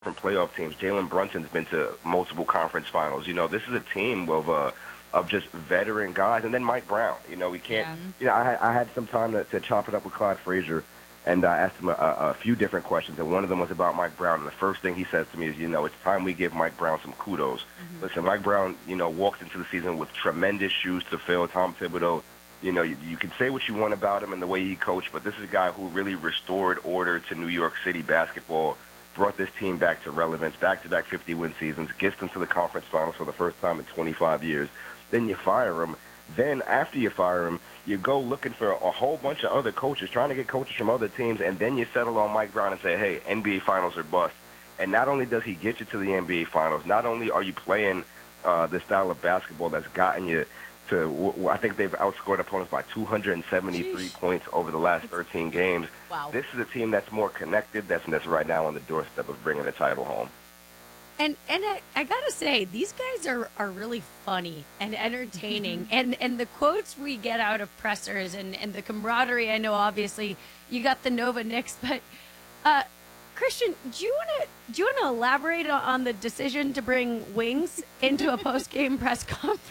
different playoff teams. Jalen Brunson's been to multiple conference finals. This is a team of just veteran guys, and then Mike Brown. We can't. Yeah. I had some time to chop it up with Clyde Frazier, and I asked him a few different questions, and one of them was about Mike Brown. And the first thing he says to me is, it's time we give Mike Brown some kudos. Listen, Mike Brown, walked into the season with tremendous shoes to fill. Tom Thibodeau, you can say what you want about him and the way he coached, but this is a guy who really restored order to New York City basketball, brought this team back to relevance, back-to-back 50-win seasons, gets them to the conference finals for the first time in 25 years. Then you fire him. Then after you fire him, you go looking for a whole bunch of other coaches, trying to get coaches from other teams, and then you settle on Mike Brown and say, hey, NBA Finals are bust. And not only does he get you to the NBA Finals, not only are you playing the style of basketball that's gotten you to, I think they've outscored opponents by 273 points over the last 13 games. Wow. This is a team that's more connected, that's right now on the doorstep of bringing the title home. And I gotta say, these guys are really funny and entertaining, and the quotes we get out of pressers and the camaraderie. I know obviously you got the Nova Knicks, but Christian, do you wanna elaborate on the decision to bring wings into a post game press conference?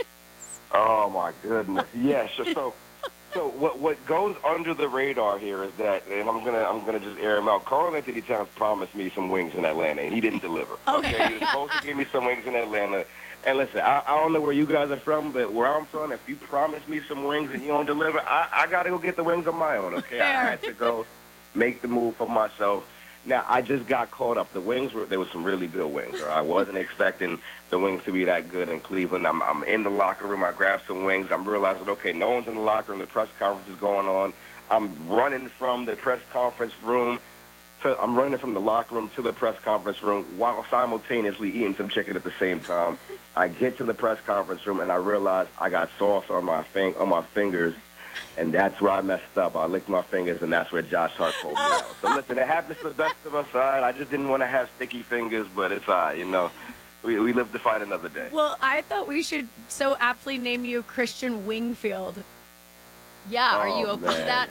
Oh my goodness! Yes. So what goes under the radar here is that, and I'm gonna just air him out. Karl-Anthony Towns promised me some wings in Atlanta, and he didn't deliver. Okay, he was supposed to give me some wings in Atlanta. And listen, I don't know where you guys are from, but where I'm from, if you promise me some wings and you don't deliver, I gotta go get the wings on my own. Okay, I had to go make the move for myself. Now, I just got caught up. The wings there was some really good wings. Or I wasn't expecting the wings to be that good in Cleveland. I'm in the locker room. I grabbed some wings. I'm realizing, okay, no one's in the locker room. The press conference is going on. I'm running from the press conference room. I'm running from the locker room to the press conference room while simultaneously eating some chicken at the same time. I get to the press conference room, and I realize I got sauce on my fingers. And that's where I messed up. I licked my fingers, and that's where Josh Hart pulled me out. So, listen, it happens to the best of us. I just didn't want to have sticky fingers, but it's all right, We live to fight another day. Well, I thought we should so aptly name you Christian Wingfield. Yeah, are you okay with that?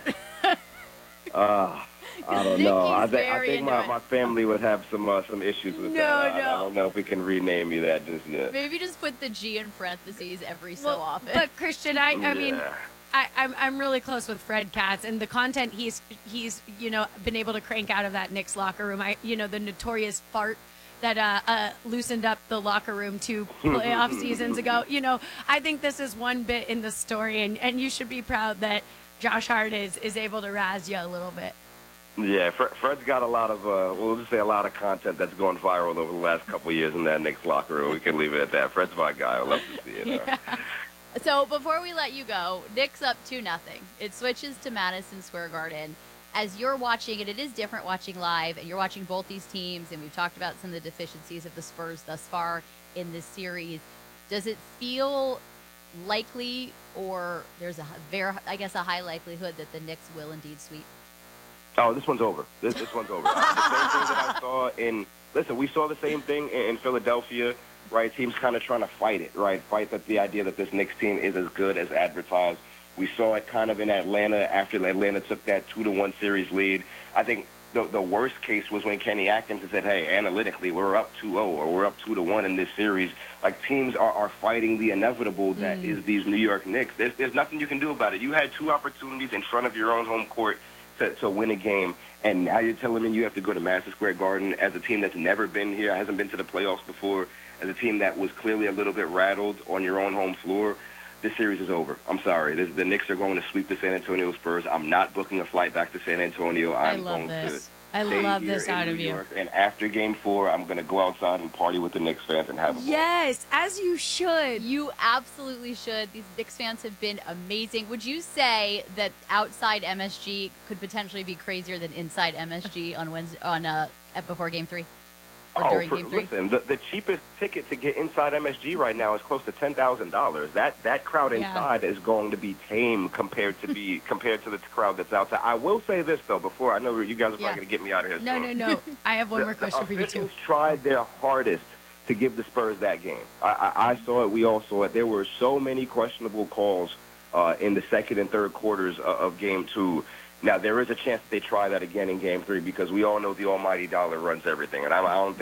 I don't know. I very think into my family would have some issues with that. I don't know if we can rename you that just yet. Maybe just put the G in parentheses every so often. But Christian, I mean, I'm really close with Fred Katz, and the content he's been able to crank out of that Knicks locker room. The notorious fart that loosened up the locker room 2 playoff seasons ago. I think this is one bit in the story, and you should be proud that Josh Hart is able to razz you a little bit. Yeah, Fred's got a lot of, we'll just say a lot of content that's gone viral over the last couple of years in that Knicks locker room. We can leave it at that. Fred's my guy. I love to see it. Yeah. So before we let you go, Knicks up 2-0. It switches to Madison Square Garden. As you're watching it is different watching live, and you're watching both these teams, and we've talked about some of the deficiencies of the Spurs thus far in this series. Does it feel likely, or there's a high likelihood that the Knicks will indeed sweep? Oh, this one's over. This one's over. The same thing that I saw listen, we saw the same thing in Philadelphia, right? Teams kind of trying to fight it, right? Fight the idea that this Knicks team is as good as advertised. We saw it kind of in Atlanta after Atlanta took that 2-1 series lead. I think the worst case was when Kenny Atkinson said, hey, analytically, we're up 2-0 or we're up 2-1 in this series. Like, teams are fighting the inevitable that is these New York Knicks. There's nothing you can do about it. You had 2 opportunities in front of your own home court to win a game, and now you're telling me you have to go to Madison Square Garden as a team that's never been here, hasn't been to the playoffs before, as a team that was clearly a little bit rattled on your own home floor. This series is over. I'm sorry. The Knicks are going to sweep the San Antonio Spurs. I'm not booking a flight back to San Antonio. I love this out of you. And after Game 4, I'm going to go outside and party with the Knicks fans and have a ball. Yes, as you should. You absolutely should. These Knicks fans have been amazing. Would you say that outside MSG could potentially be crazier than inside MSG on Wednesday before Game 3? Game 3? Listen, the cheapest ticket to get inside MSG right now is close to $10,000. That crowd inside is going to be tame compared to the crowd that's outside. I will say this though, before I know you guys are probably going to get me out of here. No. I have one more question for you too. The officials tried their hardest to give the Spurs that game. I saw it. We all saw it. There were so many questionable calls in the second and third quarters of Game 2. Now, there is a chance that they try that again in Game 3 because we all know the almighty dollar runs everything, and I don't